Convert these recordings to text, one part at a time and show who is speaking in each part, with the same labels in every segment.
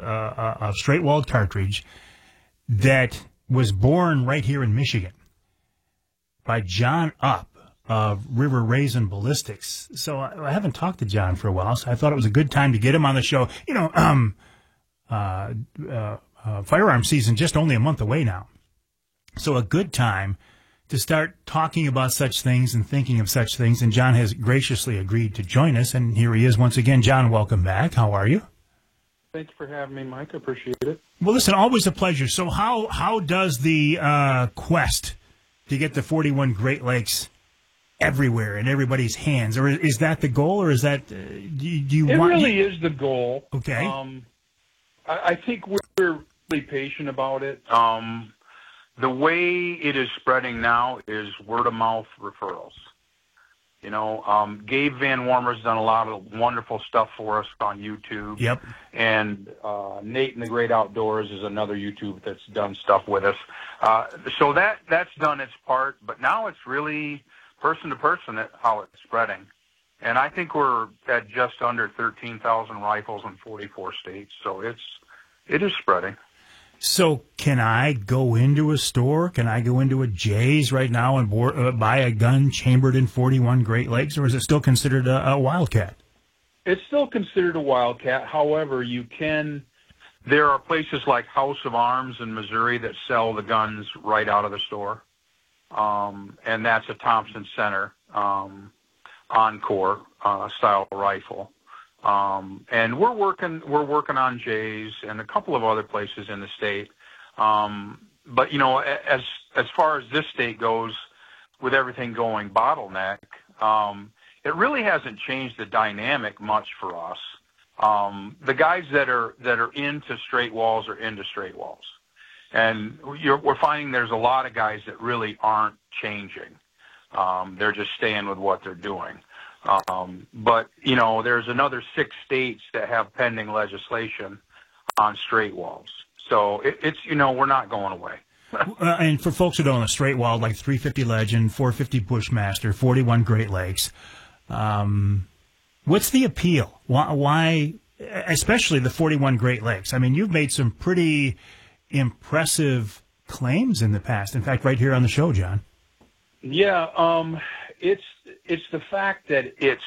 Speaker 1: a straight-walled cartridge that was born right here in Michigan by John Upp of River Raisin Ballistics. So I haven't talked to John for a while, so I thought it was a good time to get him on the show. Firearm season just only a month away now. So a good time to start talking about such things and thinking of such things. And John has graciously agreed to join us. And here he is once again. John, welcome back. How are you?
Speaker 2: Thanks for having me, Mike. I appreciate it.
Speaker 1: Well, listen, always a pleasure. So how does the quest to get the 41 Great Lakes everywhere in everybody's hands, or is that the goal, or is that do you
Speaker 2: it
Speaker 1: want?
Speaker 2: It really is the goal.
Speaker 1: Okay.
Speaker 2: I think we're really patient about it. The way it is spreading now is word of mouth referrals. You know, Gabe Van Warmer's done a lot of wonderful stuff for us on YouTube.
Speaker 1: Yep.
Speaker 2: And Nate in the Great Outdoors is another YouTube that's done stuff with us. So that's done its part, but now it's really person to person how it's spreading. And I think we're at just under 13,000 rifles in 44 states. So it is spreading.
Speaker 1: So can I go into a store? Can I go into a Jay's right now and buy a gun chambered in 41 Great Lakes, or is it still considered a Wildcat?
Speaker 2: It's still considered a Wildcat. However, there are places like House of Arms in Missouri that sell the guns right out of the store. And that's a Thompson Center Encore style rifle. And we're working on Jay's and a couple of other places in the state. But you know, as far as this state goes, with everything going bottleneck, it really hasn't changed the dynamic much for us. The guys that are into straight walls are into straight walls. And we're finding there's a lot of guys that really aren't changing. They're just staying with what they're doing. But, you know, there's another 6 states that have pending legislation on straight walls. So it's, you know, we're not going away.
Speaker 1: And for folks who don't know, straight wall, like 350 Legend, 450 Bushmaster, 41 Great Lakes, what's the appeal? Why, especially the 41 Great Lakes? I mean, you've made some pretty impressive claims in the past. In fact, right here on the show, John.
Speaker 2: Yeah, it's the fact that it's,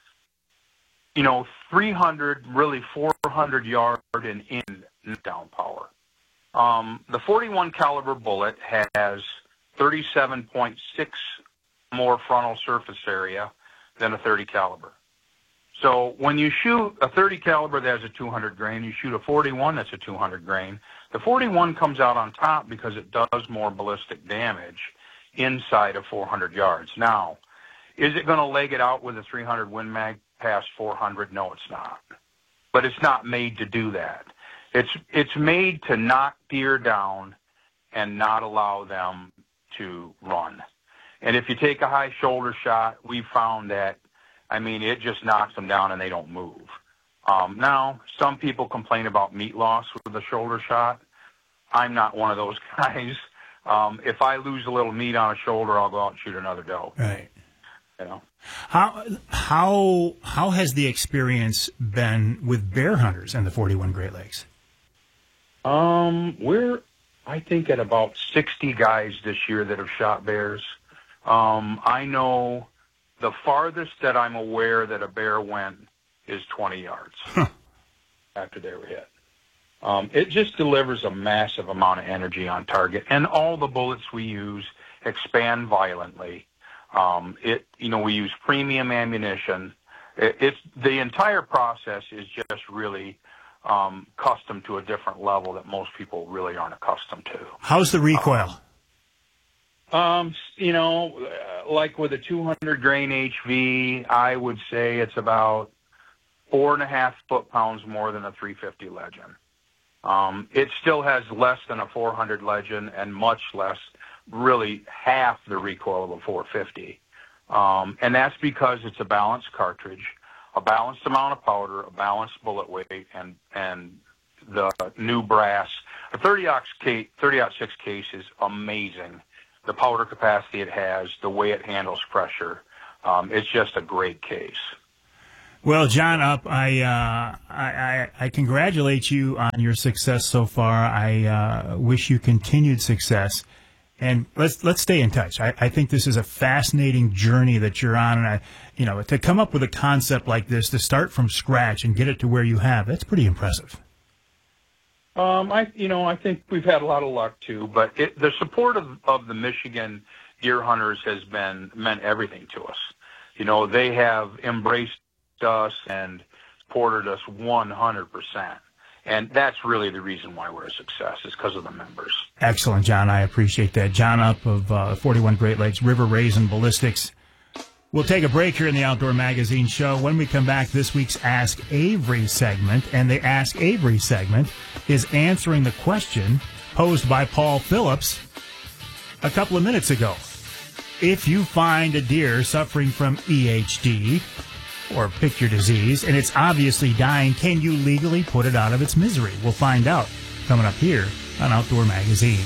Speaker 2: you know, 300, really 400 yard and in down power. The 41 caliber bullet has 37.6 more frontal surface area than a 30 caliber. So when you shoot a 30 caliber that has a 200 grain, you shoot a 41 that's a 200 grain. The 41 comes out on top because it does more ballistic damage inside of 400 yards. Now, is it going to leg it out with a 300 Win Mag past 400? No, it's not. But it's not made to do that. It's made to knock deer down and not allow them to run. And if you take a high shoulder shot, we found that, I mean, it just knocks them down and they don't move. Now, some people complain about meat loss with a shoulder shot. I'm not one of those guys. If I lose a little meat on a shoulder, I'll go out and shoot another doe.
Speaker 1: Right.
Speaker 2: You know.
Speaker 1: How has the experience been with bear hunters in the 41 Great Lakes?
Speaker 2: We're, I think, at about 60 guys this year that have shot bears. I know the farthest that I'm aware that a bear went is 20 yards after they were hit. It just delivers a massive amount of energy on target, and all the bullets we use expand violently. You know, we use premium ammunition. It's the entire process is just really custom to a different level that most people really aren't accustomed to.
Speaker 1: How's the recoil?
Speaker 2: You know, like with a 200 grain HV, I would say it's about 4.5 foot-pounds more than a 350 Legend. It still has less than a 400 Legend and much less, really half the recoil of a 450. And that's because it's a balanced cartridge, a balanced amount of powder, a balanced bullet weight, and the new brass. A 30-06 case is amazing. The powder capacity it has, the way it handles pressure, it's just a great case.
Speaker 1: Well, John Up, I congratulate you on your success so far. I wish you continued success, and let's stay in touch. I think this is a fascinating journey that you're on, and to come up with a concept like this, to start from scratch and get it to where you have, that's pretty impressive.
Speaker 2: I think we've had a lot of luck too, but the support of the Michigan deer hunters has meant everything to us. They have embraced us and supported us 100%. And that's really the reason why we're a success, is because of the members.
Speaker 1: Excellent, John. I appreciate that. John Up of 41 Great Lakes, River Raisin Ballistics. We'll take a break here in the Outdoor Magazine show. When we come back, this week's Ask Avery segment, and the Ask Avery segment is answering the question posed by Paul Phillips a couple of minutes ago. If you find a deer suffering from EHD, or pick your disease, and it's obviously dying, can you legally put it out of its misery? We'll find out coming up here on Outdoor Magazine.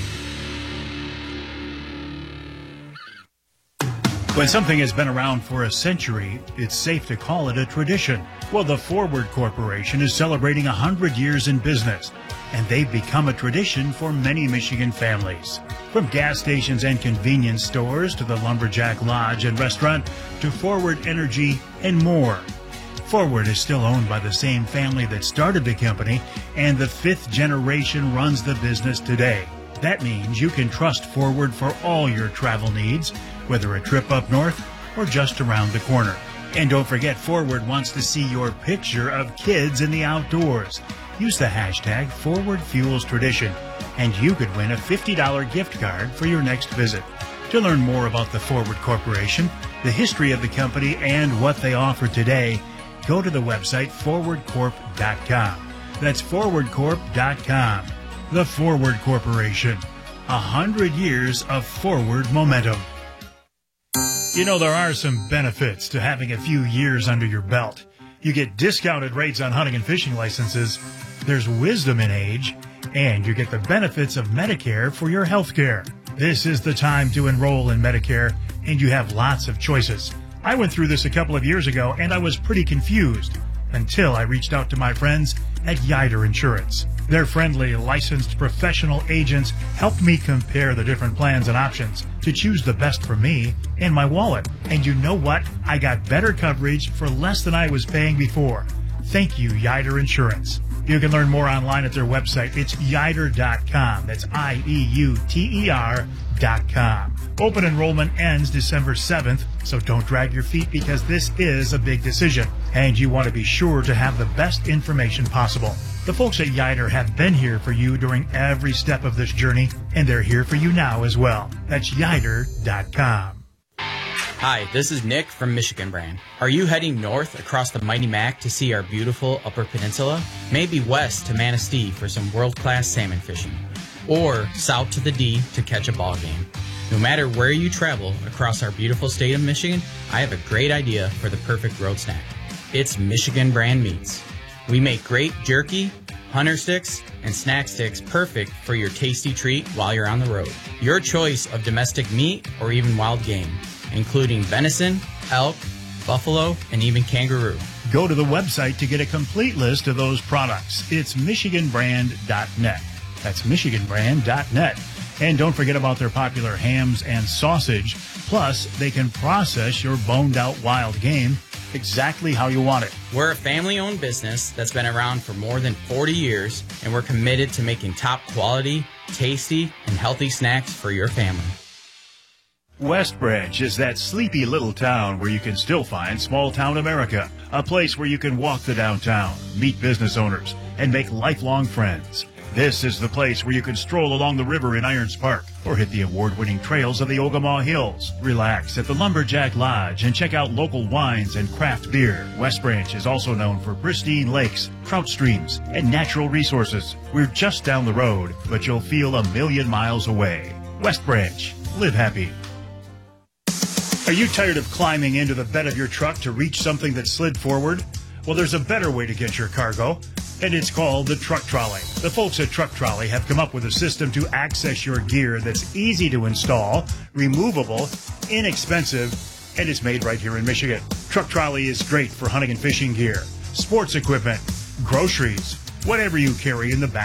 Speaker 1: When something has been around for a century, it's safe to call it a tradition. Well, the Forward Corporation is celebrating 100 years in business, and they've become a tradition for many Michigan families. From gas stations and convenience stores to the Lumberjack Lodge and restaurant to Forward Energy and more. Forward is still owned by the same family that started the company, and the fifth generation runs the business today. That means you can trust Forward for all your travel needs, whether a trip up north or just around the corner. And don't forget, Forward wants to see your picture of kids in the outdoors. Use the hashtag ForwardFuelsTradition, and you could win a $50 gift card for your next visit. To learn more about the Forward Corporation, the history of the company, and what they offer today, go to the website forwardcorp.com. That's forwardcorp.com. The Forward Corporation. 100 years of forward momentum. There are some benefits to having a few years under your belt. You get discounted rates on hunting and fishing licenses, there's wisdom in age, and you get the benefits of Medicare for your health care. This is the time to enroll in Medicare, and you have lots of choices. I went through this a couple of years ago, and I was pretty confused until I reached out to my friends at Yider Insurance. Their friendly, licensed professional agents helped me compare the different plans and options to choose the best for me and my wallet. And you know what? I got better coverage for less than I was paying before. Thank you, Yider Insurance. You can learn more online at their website. It's Yider.com. That's IEUTER.com. Open enrollment ends December 7th, so don't drag your feet because this is a big decision, and you want to be sure to have the best information possible. The folks at Yider have been here for you during every step of this journey, and they're here for you now as well. That's Yider.com.
Speaker 3: Hi, this is Nick from Michigan Brand. Are you heading north across the Mighty Mac to see our beautiful Upper Peninsula? Maybe west to Manistee for some world-class salmon fishing, or south to the D to catch a ball game. No matter where you travel across our beautiful state of Michigan, I have a great idea for the perfect road snack. It's Michigan Brand Meats. We make great jerky, hunter sticks, and snack sticks perfect for your tasty treat while you're on the road. Your choice of domestic meat or even wild game, including venison, elk, buffalo, and even kangaroo.
Speaker 1: Go to the website to get a complete list of those products. It's MichiganBrand.net. That's MichiganBrand.net. And don't forget about their popular hams and sausage. Plus, they can process your boned-out wild game exactly how you want it.
Speaker 3: We're a family-owned business that's been around for more than 40 years, and we're committed to making top-quality, tasty, and healthy snacks for your family.
Speaker 1: West Branch is that sleepy little town where you can still find small-town America, a place where you can walk the downtown, meet business owners, and make lifelong friends. This is the place where you can stroll along the river in Irons Park or hit the award-winning trails of the Ogemaw Hills. Relax at the Lumberjack Lodge and check out local wines and craft beer. West Branch is also known for pristine lakes, trout streams, and natural resources. We're just down the road, but you'll feel a million miles away. West Branch. Live happy. Are you tired of climbing into the bed of your truck to reach something that slid forward? Well, there's a better way to get your cargo, and it's called the Truck Trolley. The folks at Truck Trolley have come up with a system to access your gear that's easy to install, removable, inexpensive, and it's made right here in Michigan. Truck Trolley is great for hunting and fishing gear, sports equipment, groceries, whatever you carry in the back